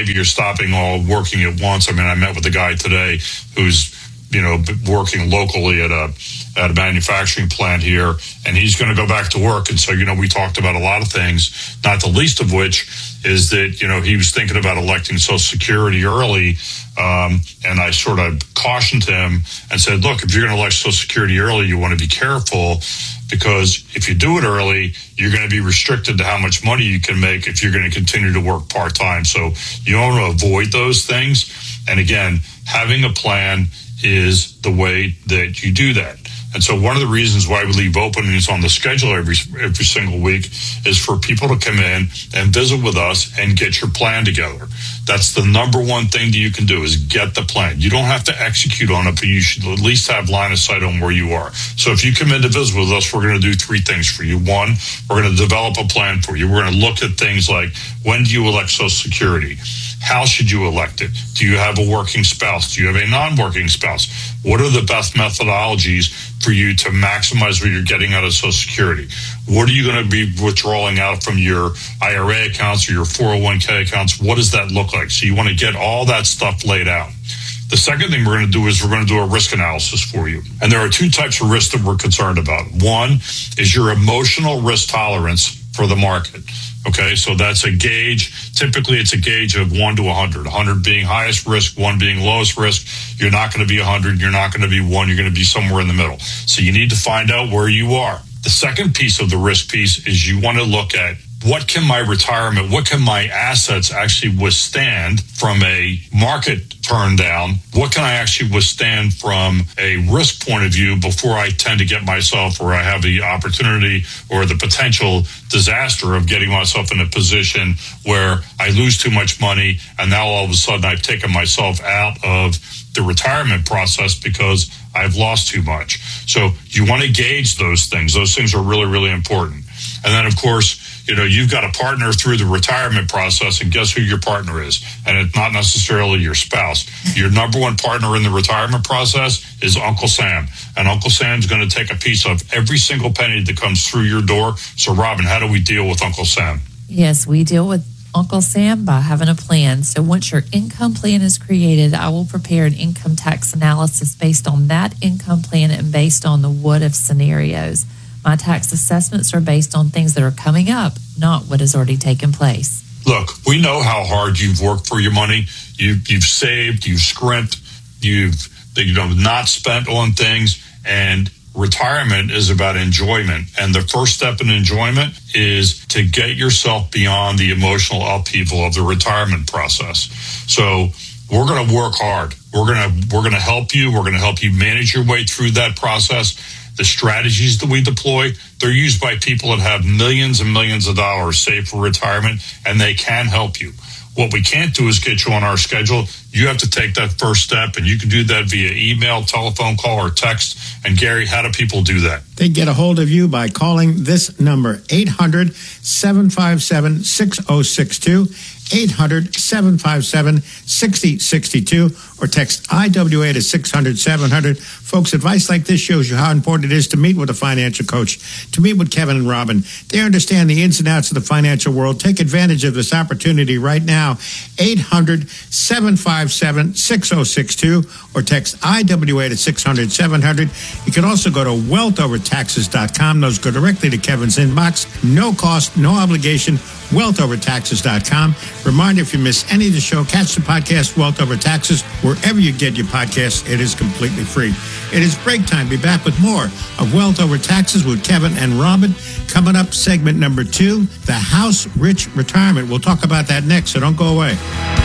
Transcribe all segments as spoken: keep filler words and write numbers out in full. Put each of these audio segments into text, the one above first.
maybe you're stopping all working at once. I mean, I met with a guy today who's, you know, working locally at a at a manufacturing plant here, and he's going to go back to work. And so, you know, we talked about a lot of things, not the least of which is that, you know, he was thinking about electing Social Security early. Um, and I sort of cautioned him and said, look, if you're going to elect Social Security early, you want to be careful, because if you do it early, you're going to be restricted to how much money you can make if you're going to continue to work part-time. So you want to avoid those things. And again, having a plan is the way that you do that. And so one of the reasons why we leave openings on the schedule every every single week is for people to come in and visit with us and get your plan together. That's the number one thing that you can do, is get the plan. You don't have to execute on it, but you should at least have line of sight on where you are. So if you come in to visit with us, we're going to do three things for you. One, we're going to develop a plan for you. We're going to look at things like, when do you elect Social Security? How should you elect it? Do you have a working spouse? Do you have a non-working spouse? What are the best methodologies for you to maximize what you're getting out of Social Security? What are you going to be withdrawing out from your I R A accounts or your four oh one k accounts? What does that look like? So you want to get all that stuff laid out. The second thing we're going to do is we're going to do a risk analysis for you. And there are two types of risks that we're concerned about. One is your emotional risk tolerance for the market. Okay, so that's a gauge. Typically, it's a gauge of one to one hundred. one hundred being highest risk, one being lowest risk. You're not going to be one hundred. You're not going to be one. You're going to be somewhere in the middle. So you need to find out where you are. The second piece of the risk piece is you want to look at, what can my retirement, what can my assets actually withstand from a market turn down? What can I actually withstand from a risk point of view before I tend to get myself, or I have the opportunity or the potential disaster of getting myself in a position where I lose too much money, and now all of a sudden I've taken myself out of the retirement process because I've lost too much. So you want to gauge those things. Those things are really, really important. And then, of course, you know, you've got a partner through the retirement process, and guess who your partner is? And it's not necessarily your spouse. Your number one partner in the retirement process is Uncle Sam. And Uncle Sam's going to take a piece of every single penny that comes through your door. So, Robin, how do we deal with Uncle Sam? Yes, we deal with Uncle Sam by having a plan. So once your income plan is created, I will prepare an income tax analysis based on that income plan and based on the what-if scenarios. My tax assessments are based on things that are coming up, not what has already taken place. Look, we know how hard you've worked for your money. You've, you've saved, you've scrimped, you've you know, not spent on things, and retirement is about enjoyment. And the first step in enjoyment is to get yourself beyond the emotional upheaval of the retirement process. So we're going to work hard. We're going to we're going to help you. We're going to help you manage your way through that process. The strategies that we deploy, they're used by people that have millions and millions of dollars saved for retirement, and they can help you. What we can't do is get you on our schedule. You have to take that first step, and you can do that via email, telephone call, or text. And Gary, how do people do that? They get a hold of you by calling this number, eight hundred, seven five seven, six oh six two, eight hundred, seven five seven, six oh six two, or text I W A to six hundred, seven hundred. Folks, advice like this shows you how important it is to meet with a financial coach, to meet with Kevin and Robin. They understand the ins and outs of the financial world. Take advantage of this opportunity right now. eight hundred, seven five seven, six oh six two, or text I W A to six hundred, seven hundred. You can also go to wealth over taxes dot com. Those go directly to Kevin's inbox. No cost, no obligation. wealth over taxes dot com. Reminder, if you miss any of the show, catch the podcast Wealth Over Taxes wherever you get your podcasts. It is completely free. It is break time. Be back with more of Wealth Over Taxes with Kevin and Robin. Coming up, segment number two, the House Rich Retirement. We'll talk about that next, so don't go away.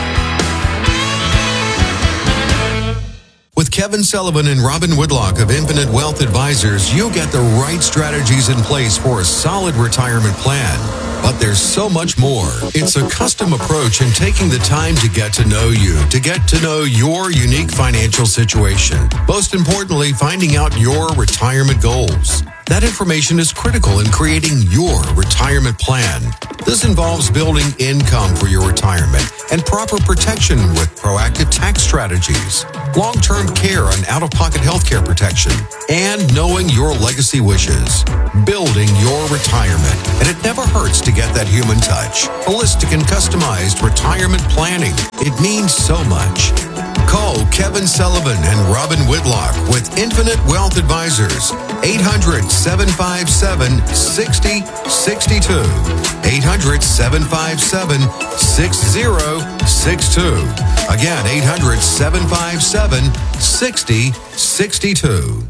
With Kevin Sullivan and Robin Woodlock of Infinite Wealth Advisors, you'll get the right strategies in place for a solid retirement plan. But there's so much more. It's a custom approach in taking the time to get to know you, to get to know your unique financial situation. Most importantly, finding out your retirement goals. That information is critical in creating your retirement plan. This involves building income for your retirement and proper protection with proactive tax strategies. long-term care and out-of-pocket healthcare protection, and knowing your legacy wishes. Building your retirement. And it never hurts to get that human touch. Holistic and customized retirement planning. It means so much. Call Kevin Sullivan and Robin Whitlock with Infinite Wealth Advisors. eight hundred, seven five seven, six zero six two. eight hundred, seven five seven, six zero six two. Again, eight hundred, seven five seven, six zero six two.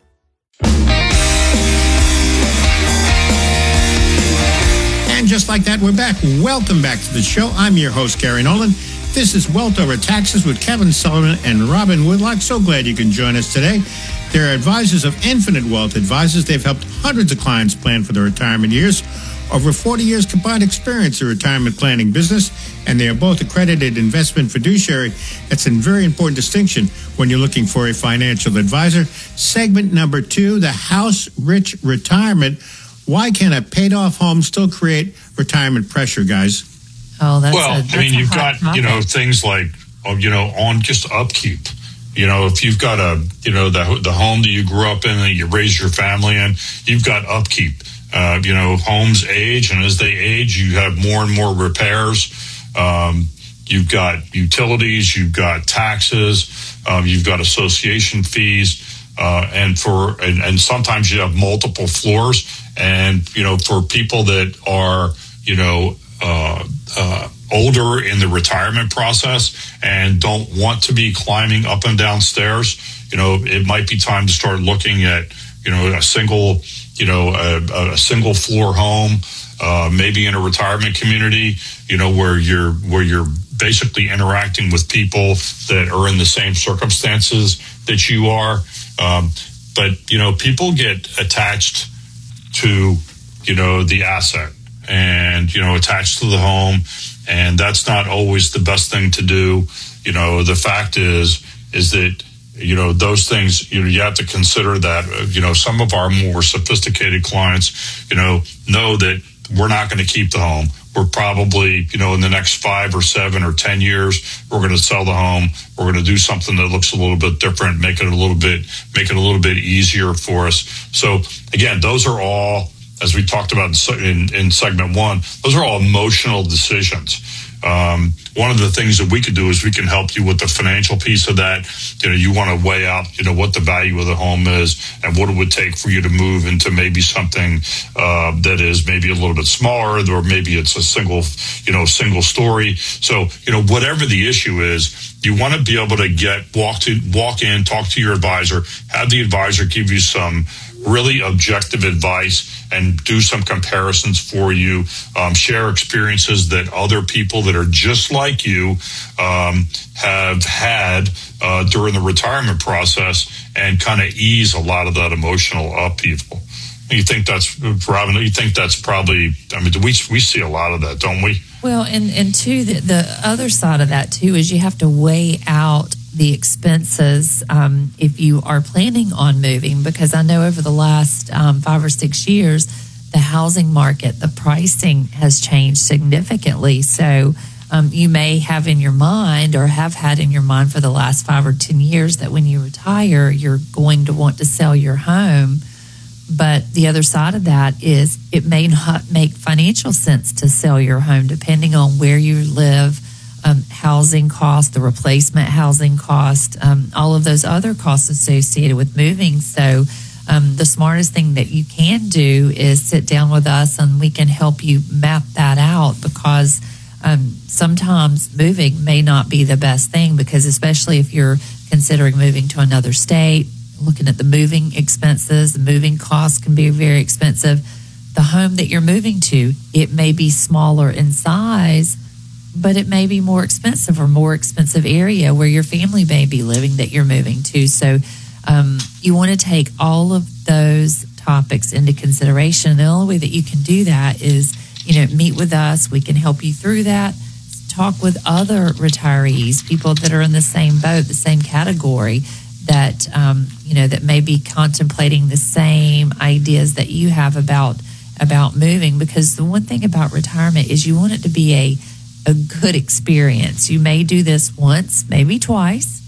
And just like that, we're back. Welcome back to the show. I'm your host, Gary Nolan. This is Wealth Over Taxes with Kevin Sullivan and Robin Whitlock. So glad you can join us today. They're advisors of Infinite Wealth Advisors. They've helped hundreds of clients plan for their retirement years. Over forty years combined experience in retirement planning business, and they are both accredited investment fiduciary. That's a very important distinction when you're looking for a financial advisor. Segment number two, the House Rich Retirement. Why can a paid-off home still create retirement pressure, guys? Oh, that's well, a, that's I mean, a you've hot got, you know, topic. things like, oh, you know, on just upkeep. You know, if you've got a, you know, the the home that you grew up in and you raised your family in, you've got upkeep. Uh, you know, homes age, and as they age, you have more and more repairs. Um, you've got utilities, you've got taxes, um, you've got association fees, uh, and for and, and sometimes you have multiple floors. And you know, for people that are, you know, uh, uh, older in the retirement process and don't want to be climbing up and down stairs, you know, it might be time to start looking at, you know, a single, you know, a, a single floor home, uh, maybe in a retirement community, you know, where you're where you're basically interacting with people that are in the same circumstances that you are. Um, but you know, people get attached to, you know, the asset and, you know, attached to the home. And that's not always the best thing to do. You know, the fact is, is that, you know, those things, you know, you have to consider that, uh, you know, some of our more sophisticated clients, you know, know that we're not going to keep the home. We're probably, you know, in the next five or seven or ten years, we're going to sell the home. We're going to do something that looks a little bit different, make it a little bit, make it a little bit easier for us. So again, those are all, as we talked about in, in segment one, those are all emotional decisions. Um, one of the things that we could do is we can help you with the financial piece of that. You know, you want to weigh out, you know, what the value of the home is and what it would take for you to move into maybe something uh, that is maybe a little bit smaller, or maybe it's a single, you know, single story. So, you know, whatever the issue is, you want to be able to get, walk to, walk in, talk to your advisor, have the advisor give you some really objective advice and do some comparisons for you, um, share experiences that other people that are just like you um, have had uh, during the retirement process, and kind of ease a lot of that emotional upheaval. You think that's, Robin, you think that's probably, I mean, we we see a lot of that, don't we? Well, and, and two, the, the other side of that, too, is you have to weigh out the expenses um, if you are planning on moving, because I know over the last um, five or six years, the housing market, the pricing has changed significantly. So um, you may have in your mind, or have had in your mind for the last five or ten years, that when you retire, you're going to want to sell your home. But the other side of that is it may not make financial sense to sell your home, depending on where you live, um, housing cost, the replacement housing cost, um, all of those other costs associated with moving. So um, the smartest thing that you can do is sit down with us and we can help you map that out, because um, sometimes moving may not be the best thing, because especially if you're considering moving to another state, looking at the moving expenses, the moving costs can be very expensive. The home that you're moving to, it may be smaller in size, but it may be more expensive, or more expensive area where your family may be living that you're moving to. So um, you want to take all of those topics into consideration. The only way that you can do that is, you know, meet with us. We can help you through that. Talk with other retirees, people that are in the same boat, the same category, that um, you know, that may be contemplating the same ideas that you have about about moving. Because the one thing about retirement is you want it to be a a good experience. You may do this once, maybe twice,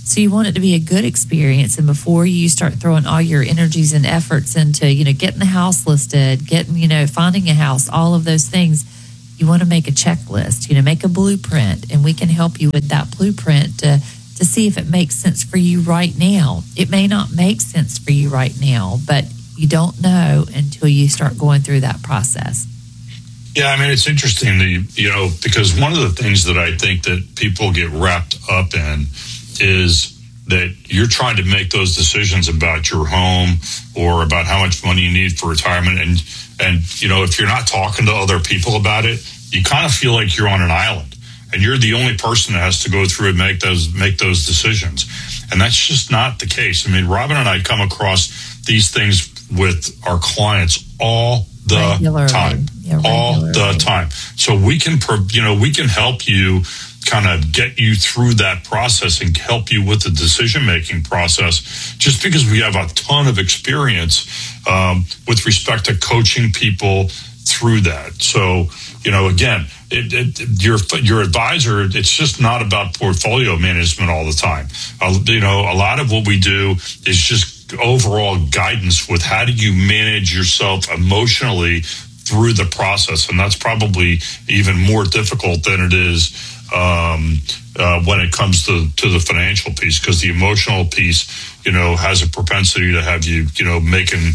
So you want it to be a good experience. And before you start throwing all your energies and efforts into, you know, getting the house listed, getting, you know, finding a house, all of those things, you want to make a checklist, you know, make a blueprint, and we can help you with that blueprint to, to see if it makes sense for you right now. It may not make sense for you right now, but you don't know until you start going through that process. Yeah, I mean, it's interesting, the, you know, because one of the things that I think that people get wrapped up in is that you're trying to make those decisions about your home or about how much money you need for retirement. And, and you know, if you're not talking to other people about it, you kind of feel like you're on an island and you're the only person that has to go through and make those, make those decisions. And that's just not the case. I mean, Robin and I come across these things with our clients all the Regularly. time, Yeah, all regularly. the time. So we can, you know, we can help you kind of get you through that process and help you with the decision-making process, just because we have a ton of experience um, with respect to coaching people through that. So, you know, again, it, it, your your advisor, it's just not about portfolio management all the time. Uh, you know, a lot of what we do is just overall guidance with how do you manage yourself emotionally through the process. And that's probably even more difficult than it is um, uh, when it comes to, to the financial piece, because the emotional piece, you know, has a propensity to have you, you know, making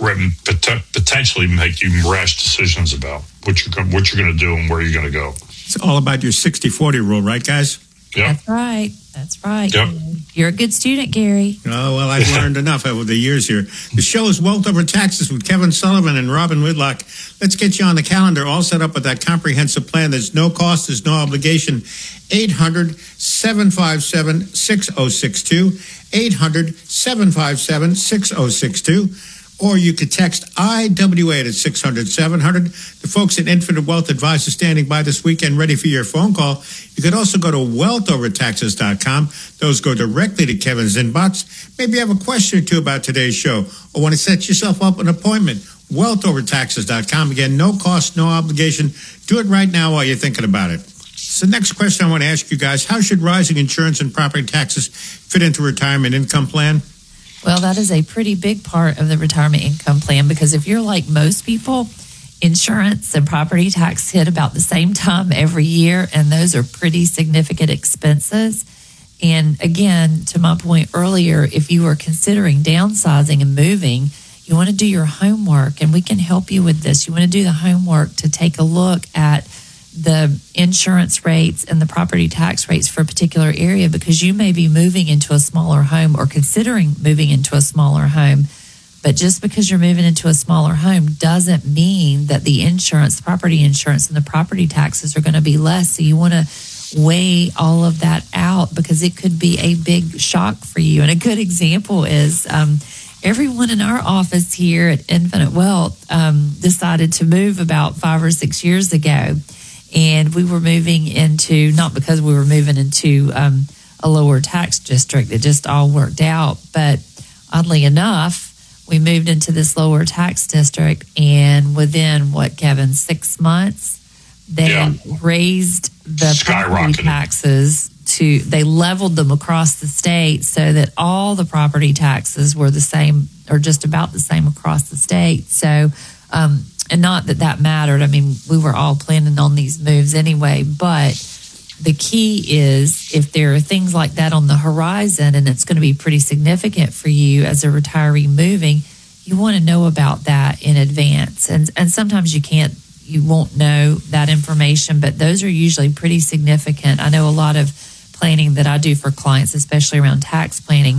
potentially make you rash decisions about what you're what you're going to do and where you're going to go. It's all about your sixty forty rule, right, guys? Yeah, That's right. That's right. Yep. You're a good student, Gary. Oh, well, I've learned enough over the years here. The show is Wealth Over Taxes with Kevin Sullivan and Robin Whitlock. Let's get you on the calendar, all set up with that comprehensive plan. There's no cost, there's no obligation. eight hundred, seven five seven, six oh six two. eight hundred, seven five seven, six oh six two. Or you could text I W eight at six hundred, seven hundred. The folks at Infinite Wealth Advisors standing by this weekend ready for your phone call. You could also go to wealth over taxes dot com. Those go directly to Kevin's inbox. Maybe you have a question or two about today's show or want to set yourself up an appointment. wealth over taxes dot com. Again, no cost, no obligation. Do it right now while you're thinking about it. So the next question I want to ask you guys, how should rising insurance and property taxes fit into a retirement income plan? Well, that is a pretty big part of the retirement income plan, because if you're like most people, insurance and property tax hit about the same time every year, and those are pretty significant expenses. And again, to my point earlier, if you are considering downsizing and moving, you want to do your homework, and we can help you with this. You want to do the homework to take a look at the insurance rates and the property tax rates for a particular area, because you may be moving into a smaller home or considering moving into a smaller home. But just because you're moving into a smaller home doesn't mean that the insurance, the property insurance and the property taxes are going to be less. So you want to weigh all of that out, because it could be a big shock for you. And a good example is um, everyone in our office here at Infinite Wealth um, decided to move about five or six years ago. And we were moving into, not because we were moving into um, a lower tax district, it just all worked out. But oddly enough, we moved into this lower tax district, and within, what, Kevin, six months, they Yeah. raised the property Skyrocketed. taxes to, they leveled them across the state so that all the property taxes were the same, or just about the same across the state. So, um, and not that that mattered. I mean, we were all planning on these moves anyway, but the key is if there are things like that on the horizon, and it's going to be pretty significant for you as a retiree moving, you want to know about that in advance. And and sometimes you can't, you won't know that information, but those are usually pretty significant. I know a lot of planning that I do for clients, especially around tax planning,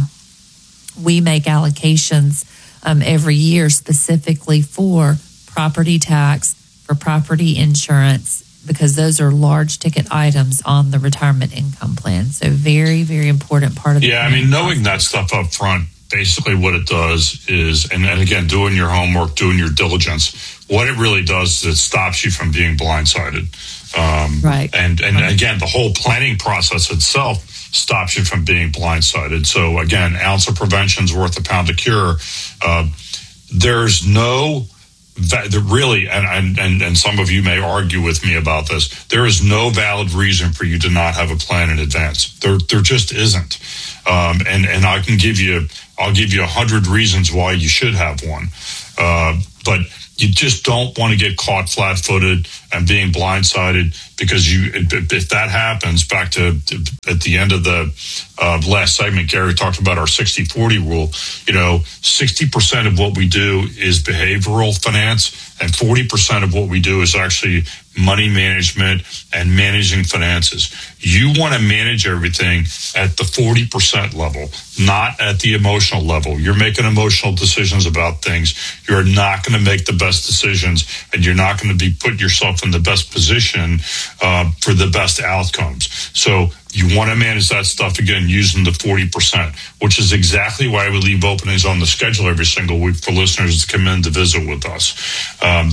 we make allocations um, every year specifically for property tax, for property insurance, because those are large ticket items on the retirement income plan. So very, very important part of the Yeah, I mean, knowing that stuff up front, basically what it does is, and, and again, doing your homework, doing your diligence, what it really does is it stops you from being blindsided. Um, Right. And, and Right. again, the whole planning process itself stops you from being blindsided. So again, ounce of prevention is worth a pound of cure. Uh, there's no that really, and, and, and, and some of you may argue with me about this, there is no valid reason for you to not have a plan in advance. There, there just isn't. Um, and, and I can give you, I'll give you a hundred reasons why you should have one. Uh, but you just don't want to get caught flat-footed and being blindsided, because you, if that happens, back to at the end of the uh, last segment, Gary talked about our sixty forty rule. You know, sixty percent of what we do is behavioral finance, and forty percent of what we do is actually money management and managing finances. You want to manage everything at the forty percent level, not at the emotional level. You're making emotional decisions about things. You're not going to make the best decisions, and you're not going to be putting yourself in the best position uh, for the best outcomes. So you want to manage that stuff, again, using the forty percent, which is exactly why we leave openings on the schedule every single week for listeners to come in to visit with us. Um,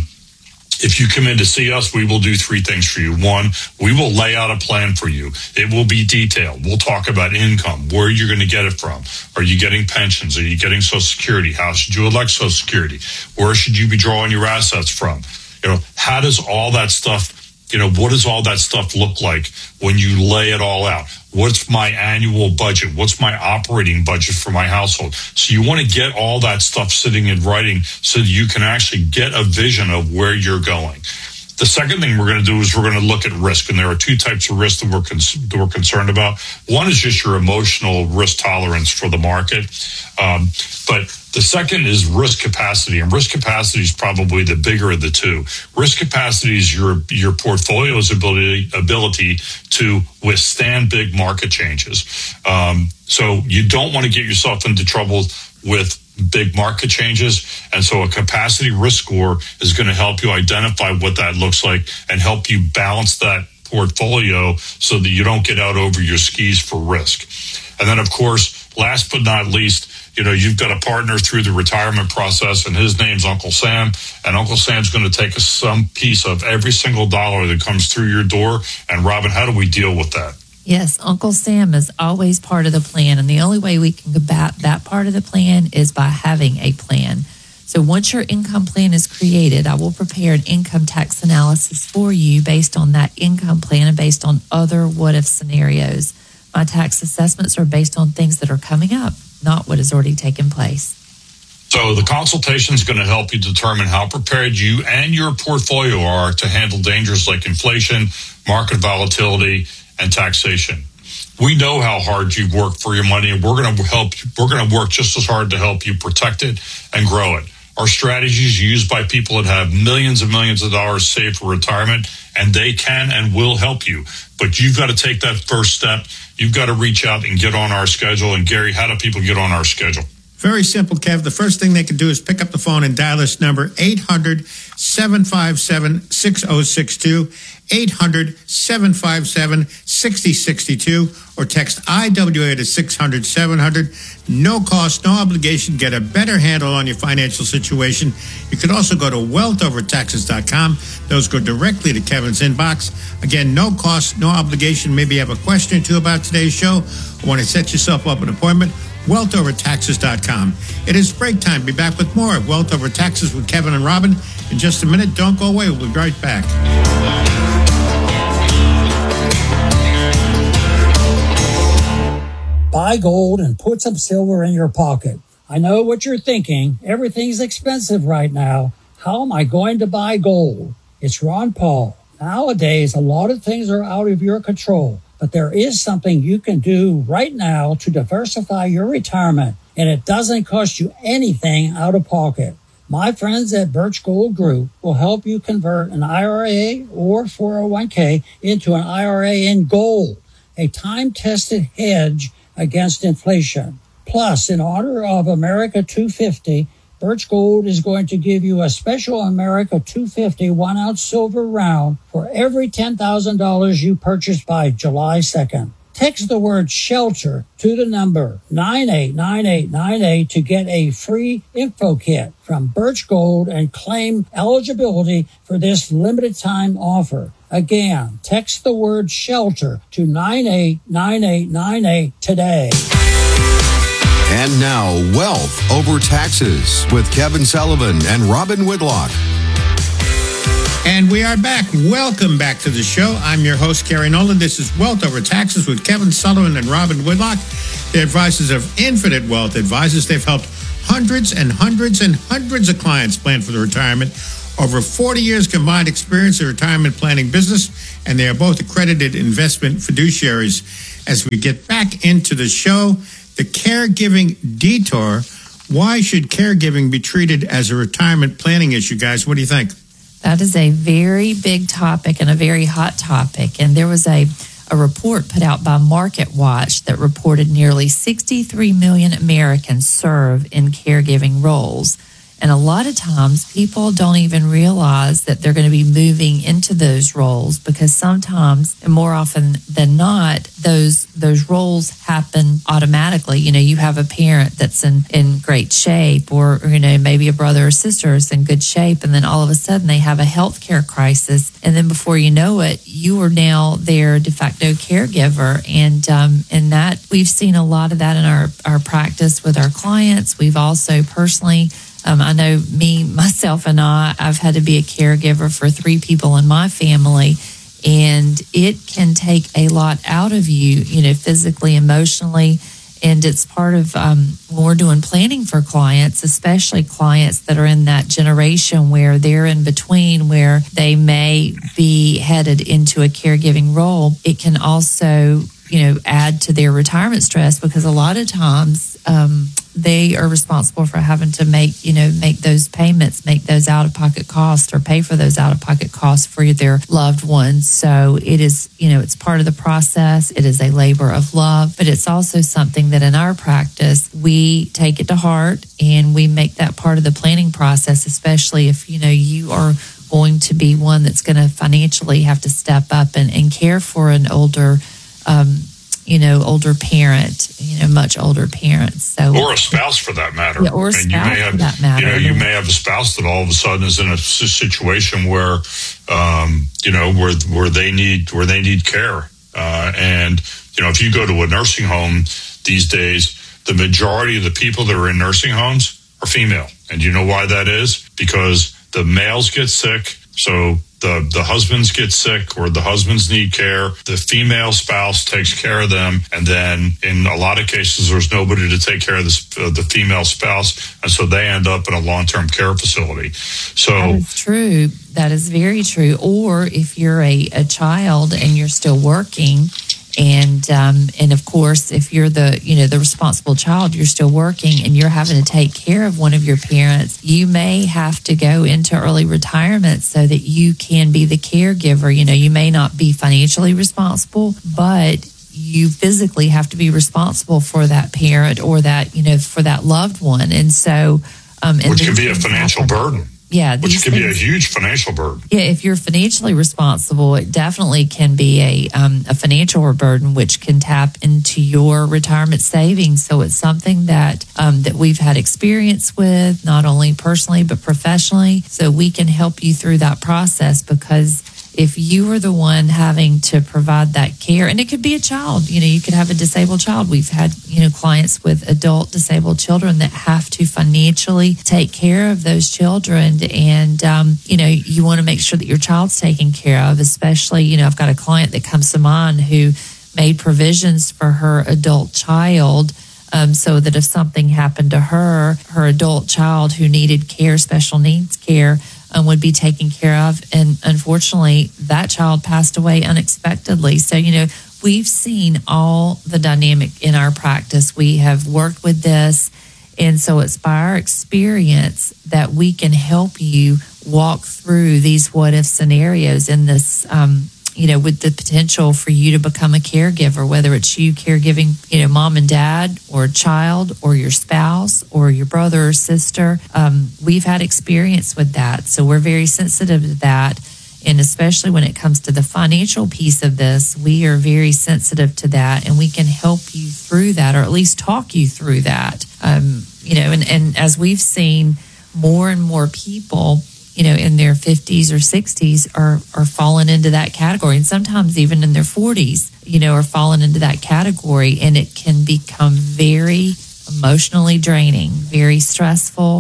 If you come in to see us, we will do three things for you. One, we will lay out a plan for you. It will be detailed. We'll talk about income, where you're going to get it from. Are you getting pensions? Are you getting Social Security? How should you elect Social Security? Where should you be drawing your assets from? You know, how does all that stuff, you know, what does all that stuff look like when you lay it all out? What's my annual budget? What's my operating budget for my household? So you want to get all that stuff sitting in writing so that you can actually get a vision of where you're going. The second thing we're going to do is we're going to look at risk. And there are two types of risk that we're, cons- that we're concerned about. One is just your emotional risk tolerance for the market. Um, but the second is risk capacity, and risk capacity is probably the bigger of the two. Risk capacity is your your portfolio's ability ability to withstand big market changes. Um, so you don't want to get yourself into trouble with big market changes, and so a capacity risk score is going to help you identify what that looks like and help you balance that portfolio so that you don't get out over your skis for risk. And then, of course, last but not least, you know, you've got a partner through the retirement process, and his name's Uncle Sam. And Uncle Sam's going to take a, some piece of every single dollar that comes through your door. And Robin, how do we deal with that? Yes, Uncle Sam is always part of the plan. And the only way we can combat that part of the plan is by having a plan. So once your income plan is created, I will prepare an income tax analysis for you based on that income plan and based on other what-if scenarios. My tax assessments are based on things that are coming up, not what has already taken place. So the consultation is going to help you determine how prepared you and your portfolio are to handle dangers like inflation, market volatility, and taxation. We know how hard you've worked for your money, and we're going to help. We're going to work just as hard to help you protect it and grow it. Our strategies used by people that have millions and millions of dollars saved for retirement, and they can and will help you. But you've got to take that first step. You've got to reach out and get on our schedule. And Gary, how do people get on our schedule? Very simple, Kev. The first thing they can do is pick up the phone and dial this number, eight hundred, seven five seven, six oh six two, eight hundred, seven five seven, six oh six two, or text I W A to six hundred, seven hundred. No cost, no obligation. Get a better handle on your financial situation. You can also go to wealth over taxes dot com. Those go directly to Kevin's inbox. Again, no cost, no obligation. Maybe you have a question or two about today's show, or want to set yourself up an appointment. wealth over taxes dot com. It is break time. Be back with more of Wealth Over Taxes with Kevin and Robin in just a minute. Don't go away. We'll be right back. Buy gold and put some silver in your pocket. I know what you're thinking. Everything's expensive right now. How am I going to buy gold? It's Ron Paul. Nowadays, a lot of things are out of your control. But there is something you can do right now to diversify your retirement, and it doesn't cost you anything out of pocket. My friends at Birch Gold Group will help you convert an I R A or four oh one k into an I R A in gold, a time-tested hedge against inflation. Plus, in honor of America two fifty, Birch Gold is going to give you a special America two fifty one-ounce silver round for every ten thousand dollars you purchase by July second. Text the word SHELTER to the number nine eight nine eight nine eight to get a free info kit from Birch Gold and claim eligibility for this limited time offer. Again, text the word SHELTER to nine eight nine eight nine eight today. And now, Wealth Over Taxes with Kevin Sullivan and Robin Whitlock. And we are back. Welcome back to the show. I'm your host, Gary Nolan. This is Wealth Over Taxes with Kevin Sullivan and Robin Whitlock. The advisors of Infinite Wealth Advisors. They've helped hundreds and hundreds and hundreds of clients plan for their retirement. Over forty years combined experience in the retirement planning business, and they are both accredited investment fiduciaries. As we get back into the show, the caregiving detour. Why should caregiving be treated as a retirement planning issue, guys? What do you think? That is a very big topic and a very hot topic. And there was a, a report put out by MarketWatch that reported nearly sixty-three million Americans serve in caregiving roles. And a lot of times people don't even realize that they're going to be moving into those roles, because sometimes, and more often than not, those those roles happen automatically. You know, you have a parent that's in, in great shape, or, or, you know, maybe a brother or sister is in good shape, and then all of a sudden they have a healthcare crisis. And then before you know it, you are now their de facto caregiver. And um, and that, we've seen a lot of that in our, our practice with our clients. We've also personally Um, I know me, myself, and I, I've had to be a caregiver for three people in my family, and it can take a lot out of you, you know, physically, emotionally, and it's part of um, when we're doing planning for clients, especially clients that are in that generation where they're in between, where they may be headed into a caregiving role. It can also, you know, add to their retirement stress, because a lot of times um, they are responsible for having to make, you know, make those payments, make those out-of-pocket costs, or pay for those out-of-pocket costs for their loved ones. So it is, you know, it's part of the process. It is a labor of love, but it's also something that in our practice, we take it to heart, and we make that part of the planning process, especially if, you know, you are going to be one that's going to financially have to step up and, and care for an older um you know, older parent, you know, much older parents. So, or a spouse for that matter. Yeah, or a I mean, spouse you may have, for that matter. You know, you may have a spouse that all of a sudden is in a situation where, um, you know, where where they need where they need care. Uh, and you know, if you go to a nursing home these days, the majority of the people that are in nursing homes are female. And you know why that is? Because the males get sick, so The, the husbands get sick, or the husbands need care. The female spouse takes care of them. And then in a lot of cases, there's nobody to take care of this, uh, the female spouse. And so they end up in a long-term care facility. So that is true. That is very true. Or if you're a, a child and you're still working, and um, and of course, if you're the you know the responsible child, you're still working, and you're having to take care of one of your parents, you may have to go into early retirement so that you can be the caregiver. You know, you may not be financially responsible, but you physically have to be responsible for that parent, or that, you know, for that loved one. And so, um, and which can be a financial happen. burden. Yeah, which can things, be a huge financial burden. Yeah, if you're financially responsible, it definitely can be a um, a financial burden, which can tap into your retirement savings. So it's something that um, that we've had experience with, not only personally but professionally. So we can help you through that process, because if you are the one having to provide that care, and it could be a child, you know, you could have a disabled child. We've had, you know, clients with adult disabled children that have to financially take care of those children. And, um, you know, you want to make sure that your child's taken care of, especially, you know, I've got a client that comes to mind who made provisions for her adult child, um, so that if something happened to her, her adult child who needed care, special needs care, Um, would be taken care of. And unfortunately, that child passed away unexpectedly. So, you know, we've seen all the dynamic in our practice. We have worked with this. And so it's by our experience that we can help you walk through these what if scenarios in this, um, you know, with the potential for you to become a caregiver, whether it's you caregiving, you know, mom and dad, or a child, or your spouse, or your brother or sister. Um, we've had experience with that. So we're very sensitive to that. And especially when it comes to the financial piece of this, we are very sensitive to that, and we can help you through that, or at least talk you through that. Um, you know, and, and as we've seen, more and more people, you know, in their fifties or sixties are, are falling into that category. And sometimes even in their forties, you know, are falling into that category. And it can become very emotionally draining, very stressful.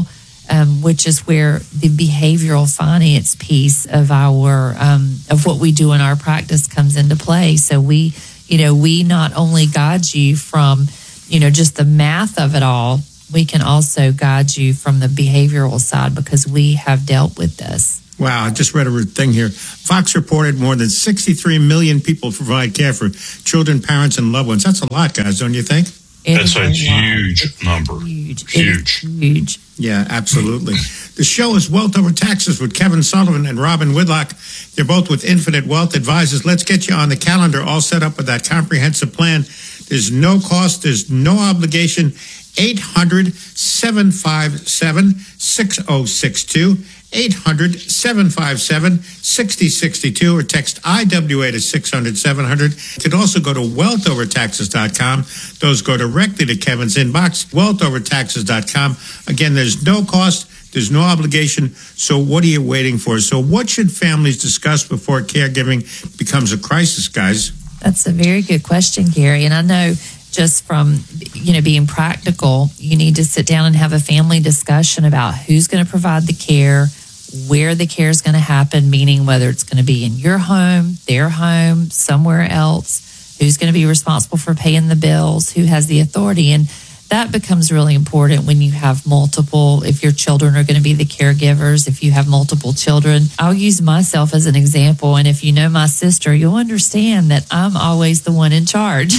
um, which is where the behavioral finance piece of our um, of what we do in our practice comes into play. So we, you know, we not only guide you from, you know, just the math of it all, we can also guide you from the behavioral side because we have dealt with this. Wow, I just read a thing here. Fox reported more than sixty-three million people provide care for children, parents, and loved ones. That's a lot, guys, don't you think? It That's a is huge it's number. Huge. It Huge. is huge. Yeah, absolutely. The show is Wealth Over Taxes with Kevin Sullivan and Robin Whitlock. They're both with Infinite Wealth Advisors. Let's get you on the calendar, all set up with that comprehensive plan. There's no cost. There's no obligation. eight hundred, seven five seven, six oh six two. eight hundred, seven five seven, six oh six two or text I W A to six hundred, seven hundred. You can also go to wealth over taxes dot com. Those go directly to Kevin's inbox, wealth over taxes dot com. Again, there's no cost. There's no obligation. So what are you waiting for? So what should families discuss before caregiving becomes a crisis, guys? That's a very good question, Gary. And I know just from, you know, being practical, you need to sit down and have a family discussion about who's going to provide the care, where the care is going to happen, meaning whether it's going to be in your home, their home, somewhere else, who's going to be responsible for paying the bills, who has the authority. And that becomes really important when you have multiple, if your children are going to be the caregivers, if you have multiple children. I'll use myself as an example. And if you know my sister, you'll understand that I'm always the one in charge.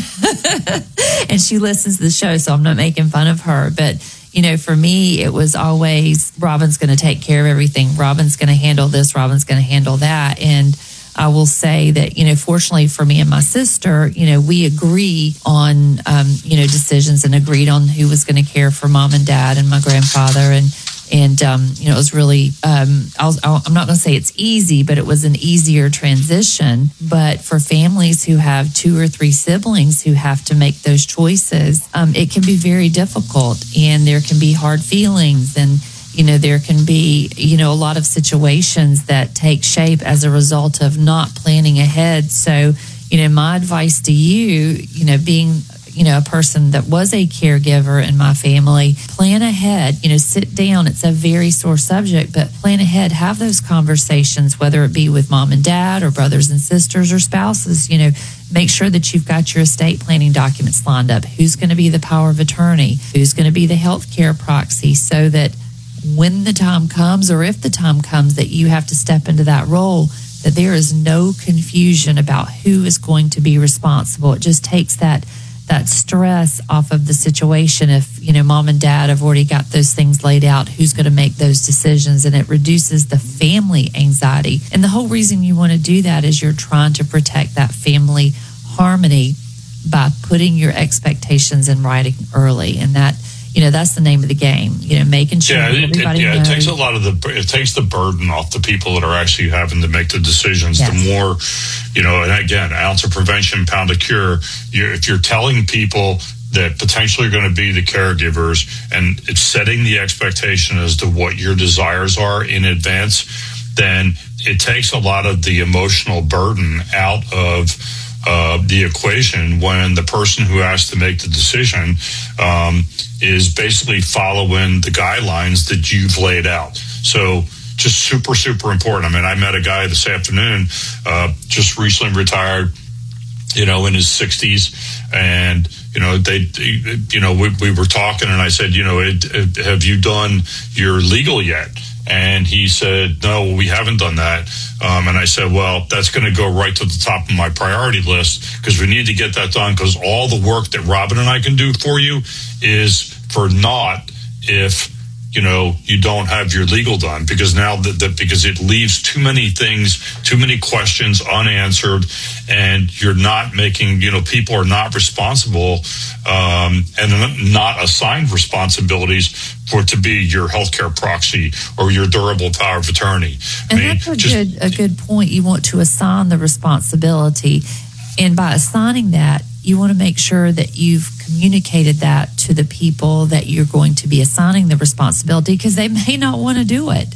And she listens to the show, so I'm not making fun of her. But, you know, for me, it was always Robin's going to take care of everything. Robin's going to handle this. Robin's going to handle that. And I will say that, you know, fortunately for me and my sister, you know, we agree on, um, you know, decisions and agreed on who was going to care for mom and dad and my grandfather. And, and um, you know, it was really, um, I'll, I'll, I'm not going to say it's easy, but it was an easier transition. But for families who have two or three siblings who have to make those choices, um, it can be very difficult and there can be hard feelings and, you know, there can be, you know, a lot of situations that take shape as a result of not planning ahead. So, you know, my advice to you, you know, being, you know, a person that was a caregiver in my family, plan ahead, you know, sit down. It's a very sore subject, but plan ahead, have those conversations, whether it be with mom and dad or brothers and sisters or spouses, you know, make sure that you've got your estate planning documents lined up. Who's going to be the power of attorney? Who's going to be the healthcare proxy so that when the time comes, or if the time comes that you have to step into that role, that there is no confusion about who is going to be responsible. It just takes that that stress off of the situation. If, you know, mom and dad have already got those things laid out, who's going to make those decisions? And it reduces the family anxiety. And the whole reason you want to do that is you're trying to protect that family harmony by putting your expectations in writing early. And that, you know, that's the name of the game, you know, making sure yeah, it, everybody it, yeah, knows. it takes a lot of the, it takes the burden off the people that are actually having to make the decisions. Yes. The more, you know, and again, ounce of prevention, pound of cure. You're, if you're telling people that potentially are going to be the caregivers and it's setting the expectation as to what your desires are in advance, then it takes a lot of the emotional burden out of uh, the equation when the person who has to make the decision um, is basically following the guidelines that you've laid out. So just super, super important. I mean, I met a guy this afternoon, uh, just recently retired, you know, in his sixties. And, you know, they, you know, we, we were talking and I said, you know, it, it, have you done your legal yet? And he said, no, we haven't done that. Um, and I said, well, that's going to go right to the top of my priority list because we need to get that done because all the work that Robin and I can do for you is for naught if, you know, you don't have your legal done because now that, that because it leaves too many things, too many questions unanswered, and you're not making, you know, people are not responsible um, and not assigned responsibilities for it to be your healthcare proxy or your durable power of attorney. And I mean, that's a just, good a good point. You want to assign the responsibility, and by assigning that, you want to make sure that you've communicated that to the people that you're going to be assigning the responsibility because they may not want to do it.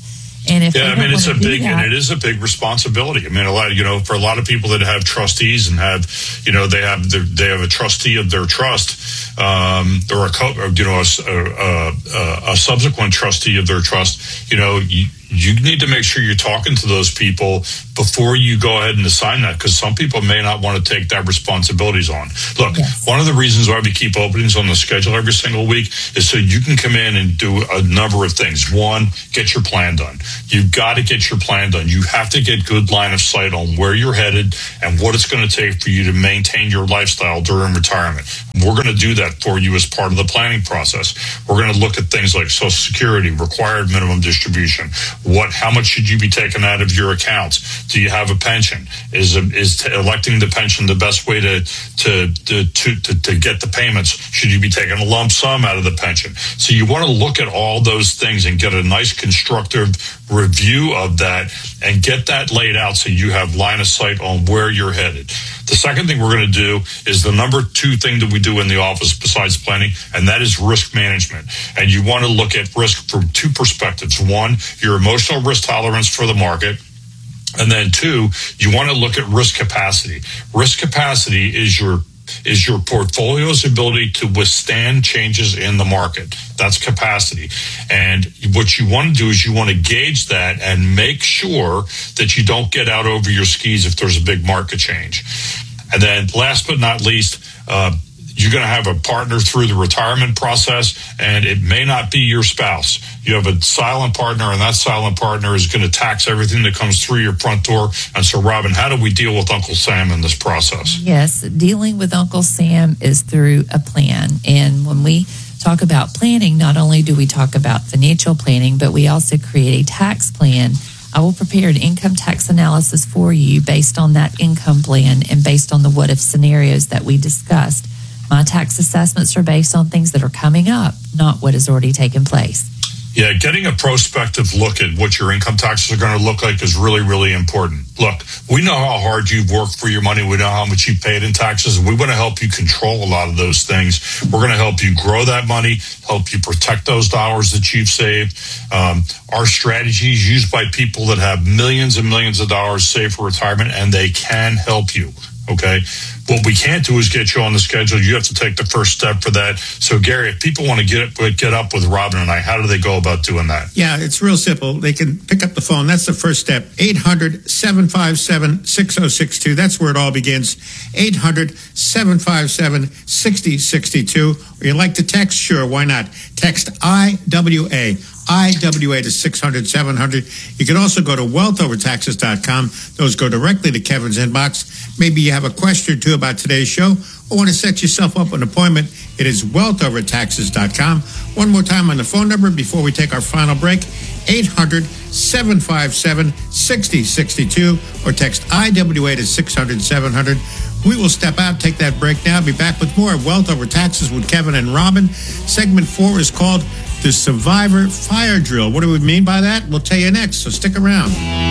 And if Yeah, they I mean, don't it's a wanna do big, that- and it is a big responsibility. I mean, a lot, you know, for a lot of people that have trustees and have, you know, they have their, they have a trustee of their trust, um, or a, co- or, you know, a, a, a, a subsequent trustee of their trust. You know, you, you need to make sure you're talking to those people before you go ahead and assign that, because some people may not want to take that responsibilities on. Look, Yes. one of the reasons why we keep openings on the schedule every single week is so you can come in and do a number of things. One, get your plan done. You've got to get your plan done. You have to get good line of sight on where you're headed and what it's going to take for you to maintain your lifestyle during retirement. We're going to do that for you as part of the planning process. We're going to look at things like Social Security, required minimum distribution. What, how much should you be taking out of your accounts? Do you have a pension? Is is t- electing the pension the best way to to, to to to to get the payments? Should you be taking a lump sum out of the pension? So you want to look at all those things and get a nice constructive review of that and get that laid out so you have line of sight on where you're headed. The second thing we're going to do is the number two thing that we do in the office besides planning, and that is risk management. And you want to look at risk from two perspectives. One, your emotional risk tolerance for the market. And then two, you want to look at risk capacity. Risk capacity is your is your portfolio's ability to withstand changes in the market. That's capacity. And what you want to do is you want to gauge that and make sure that you don't get out over your skis if there's a big market change. And then last but not least, uh, you're going to have a partner through the retirement process, and it may not be your spouse. You have a silent partner, and that silent partner is going to tax everything that comes through your front door. And so, Robin, how do we deal with Uncle Sam in this process? Yes, dealing with Uncle Sam is through a plan. And when we talk about planning, not only do we talk about financial planning, but we also create a tax plan. I will prepare an income tax analysis for you based on that income plan and based on the what if scenarios that we discussed. My tax assessments are based on things that are coming up, not what has already taken place. Yeah, getting a prospective look at what your income taxes are going to look like is really, really important. Look, we know how hard you've worked for your money. We know how much you paid in taxes. We want to help you control a lot of those things. We're going to help you grow that money, help you protect those dollars that you've saved. Um, our strategy is used by people that have millions and millions of dollars saved for retirement, and they can help you. Okay. What we can't do is get you on the schedule. You have to take the first step for that. So, Gary, if people want to get get up with Robin and I, how do they go about doing that? Yeah, it's real simple. They can pick up the phone. That's the first step. eight hundred, seven five seven, six oh six two. That's where it all begins. eight hundred, seven five seven, six oh six two. Or you like to text? Sure, why not? Text I W A. I W A to six hundred, seven hundred. You can also go to wealth over taxes dot com. Those go directly to Kevin's inbox. Maybe you have a question or two about today's show or want to set yourself up an appointment. It is wealth over taxes dot com. One more time on the phone number before we take our final break. eight hundred, seven five seven, six oh six two or text I W A to six hundred, seven hundred. We will step out, take that break now. Be back with more of Wealth Over Taxes with Kevin and Robin. Segment four is called The Survivor Fire Drill. What do we mean by that? We'll tell you next, so stick around.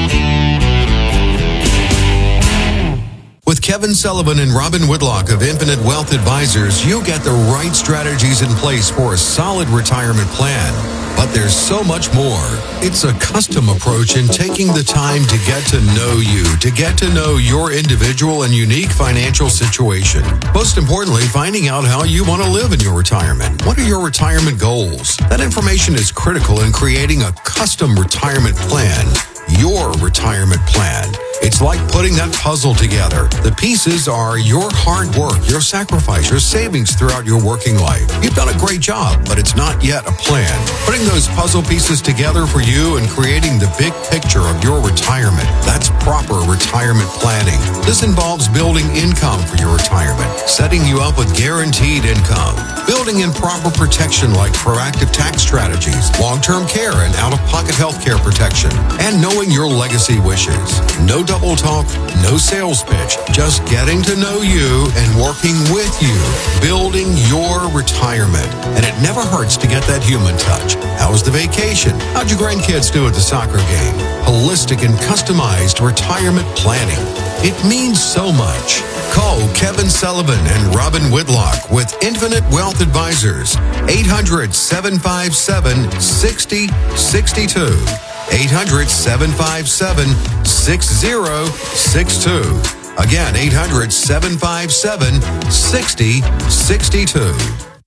With Kevin Sullivan and Robin Whitlock of Infinite Wealth Advisors, you'll get the right strategies in place for a solid retirement plan. But there's so much more. It's a custom approach in taking the time to get to know you, to get to know your individual and unique financial situation. Most importantly, finding out how you want to live in your retirement. What are your retirement goals? That information is critical in creating a custom retirement plan. Your retirement plan. It's like putting that puzzle together. The pieces are your hard work, your sacrifice, your savings throughout your working life. You've done a great job, but it's not yet a plan. Putting those puzzle pieces together for you and creating the big picture of your retirement. That's proper retirement planning. This involves building income for your retirement, setting you up with guaranteed income, building in proper protection like proactive tax strategies, long-term care and out-of-pocket health care protection, and knowing your legacy wishes. No double talk, no sales pitch, just getting to know you and working with you, building your retirement. And it never hurts to get that human touch. How was the vacation? How'd your grandkids do at the soccer game? Holistic and customized retirement planning. It means so much. Call Kevin Sullivan and Robin Whitlock with Infinite Wealth Advisors, eight hundred, seven five seven, six oh six two. eight hundred, seven five seven, six zero six two. Again, eight hundred, seven five seven, six zero six two.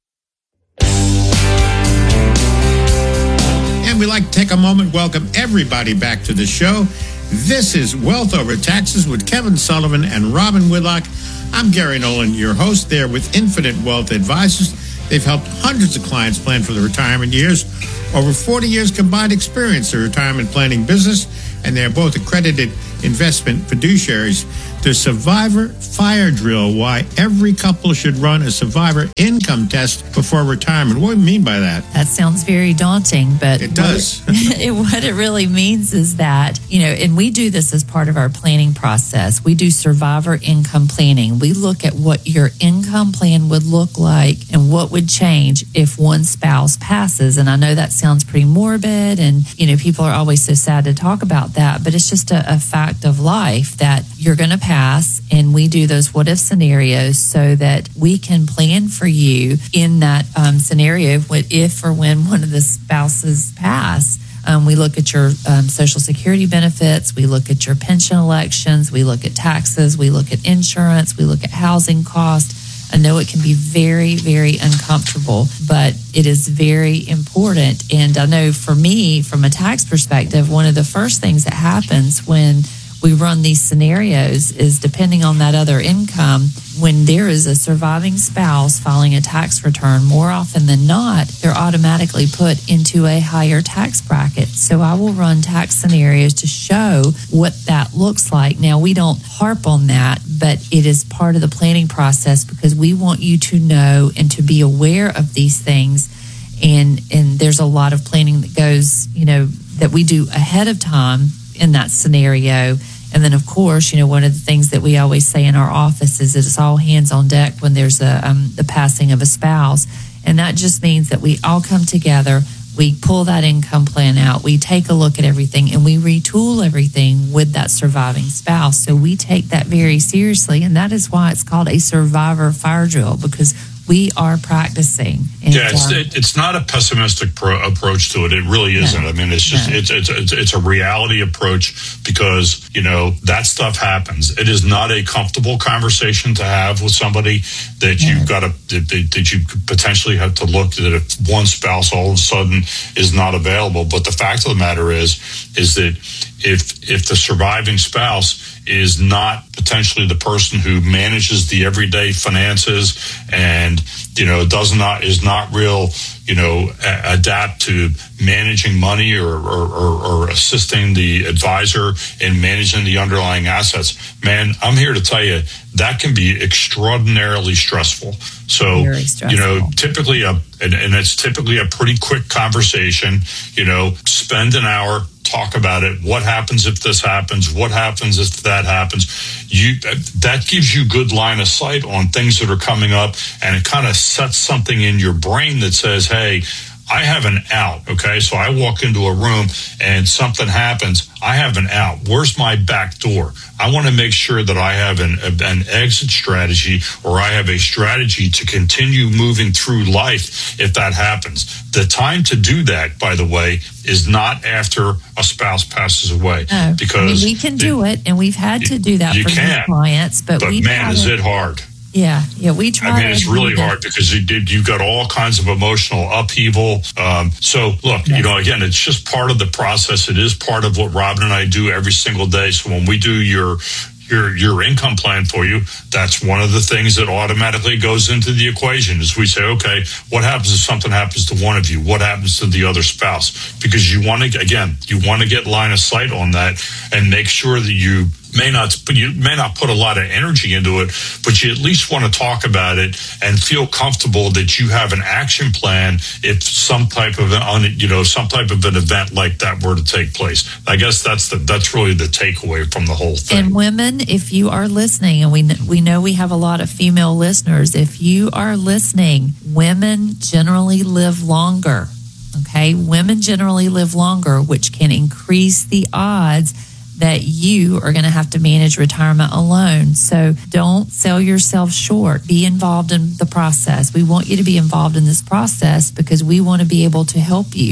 And we'd like to take a moment, welcome everybody back to the show. This is Wealth Over Taxes with Kevin Sullivan and Robin Whitlock. I'm Gary Nolan, your host there with Infinite Wealth Advisors. They've helped hundreds of clients plan for their retirement years. Over forty years combined experience in the retirement planning business, and they're both accredited investment fiduciaries. The Survivor Fire Drill, why every couple should run a Survivor income test before retirement. What do you mean by that? That sounds very daunting, but It does. What it, what it really means is that, you know, and we do this as part of our planning process. We do Survivor income planning. We look at what your income plan would look like and what would change if one spouse passes. And I know that sounds pretty morbid, and, you know, people are always so sad to talk about that, but it's just a, a fact of life that you're going to pass, and we do those what if scenarios so that we can plan for you in that um, scenario. What if or when one of the spouses pass? Um, we look at your um, Social Security benefits, we look at your pension elections, we look at taxes, we look at insurance, we look at housing cost. I know it can be very, very uncomfortable, but it is very important. And I know for me, from a tax perspective, one of the first things that happens when we run these scenarios is, depending on that other income, when there is a surviving spouse filing a tax return, more often than not, they're automatically put into a higher tax bracket. So I will run tax scenarios to show what that looks like. Now, we don't harp on that, but it is part of the planning process because we want you to know and to be aware of these things. And, and there's a lot of planning that goes, you know, that we do ahead of time in that scenario. And then, of course, you know, one of the things that we always say in our office is that it's all hands on deck when there's a um, the passing of a spouse. And that just means that we all come together, we pull that income plan out, we take a look at everything, and we retool everything with that surviving spouse. So we take that very seriously, and that is why it's called a Survivor Fire Drill, because we are practicing. And, yeah, it's, um, it, it's not a pessimistic pro- approach to it. It really isn't. No, I mean, it's just no. it's, it's it's it's a reality approach because, you know, that stuff happens. It is not a comfortable conversation to have with somebody that No. you've got to that, that you could potentially have to look at if one spouse all of a sudden is not available. But the fact of the matter is, is that if if the surviving spouse is not potentially the person who manages the everyday finances and, you know, does not, is not real, you know, a- adapt to managing money or, or, or, or assisting the advisor in managing the underlying assets, man, I'm here to tell you that can be extraordinarily stressful. So, Very stressful. you know, typically a, and, and it's typically a pretty quick conversation, you know, spend an hour, talk about it. What happens if this happens? What happens if that happens? You that gives you good line of sight on things that are coming up, and it kind of sets something in your brain that says, hey, I have an out. Okay, so I walk into a room and something happens. I have an out. Where's my back door? I want to make sure that I have an, an exit strategy, or I have a strategy to continue moving through life if that happens. The time to do that, by the way, is not after a spouse passes away. No, because I mean, we can do it, and we've had to do that you for can, new clients. But, But we man, is it hard. Yeah, yeah, we try. I mean, it's to really do hard because you did, you've got all kinds of emotional upheaval. Um, so look, Yes. you know, again, it's just part of the process. It is part of what Robin and I do every single day. So when we do your your your income plan for you, that's one of the things that automatically goes into the equation is we say, okay, what happens if something happens to one of you? What happens to the other spouse? Because you want to, again, you want to get line of sight on that and make sure that you may not, but you may not put a lot of energy into it, but you at least want to talk about it and feel comfortable that you have an action plan if some type of an, you know, some type of an event like that were to take place. I guess that's the that's really the takeaway from the whole thing. And women, if you are listening, and we we know we have a lot of female listeners, if you are listening, women generally live longer. Okay, women generally live longer, which can increase the odds that you are going to have to manage retirement alone. So don't sell yourself short. Be involved in the process. We want you to be involved in this process because we want to be able to help you.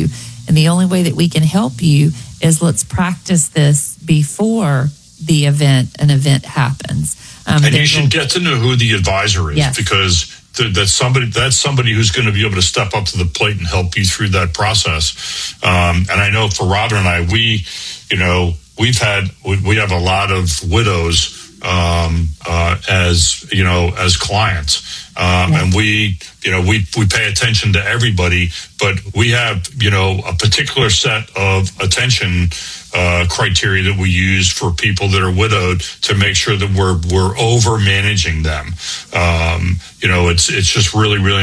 And the only way that we can help you is let's practice this before the event, an event happens. Um, and you should get to know who the advisor is, yes. because th- that's somebody that's somebody who's going to be able to step up to the plate and help you through that process. Um, and I know for Robin and I, we, you know, we've had we, we have a lot of widows um, uh, as you know as clients, um, yes. and we you know we we pay attention to everybody, but we have you know a particular set of attention Uh, criteria that we use for people that are widowed to make sure that we're we're over managing them. Um, you know, it's it's just really really